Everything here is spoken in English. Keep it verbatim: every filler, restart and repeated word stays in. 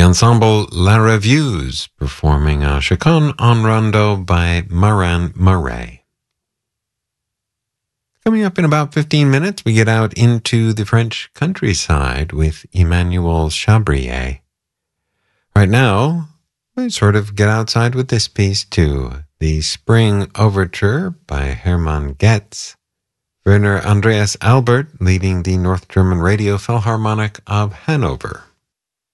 ensemble La Revues performing a Chaconne en Rondo by Maran Marais. Coming up in about fifteen minutes, we get out into the French countryside with Emmanuel Chabrier. Right now, we sort of get outside with this piece too. The Spring Overture by Hermann Goetz. Werner Andreas Albert leading the North German Radio Philharmonic of Hanover.